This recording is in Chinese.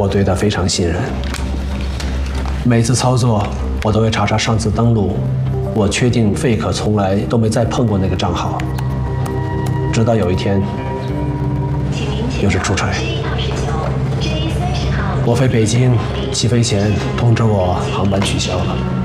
我对它非常信任。每次操作，我都会查查上次登录，我确定 Fake 从来都没再碰过那个账号。直到有一天，又是出差，我飞北京，起飞前通知我航班取消了。